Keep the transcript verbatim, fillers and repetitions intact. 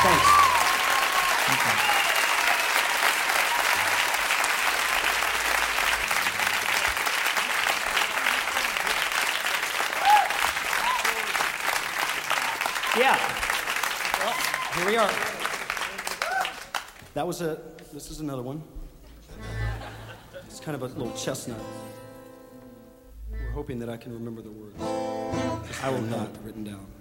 thanks. Okay. Yeah. Well, here we are. That was a, this is another one. It's kind of a little chestnut. We're hoping that I can remember the words. I will not written down.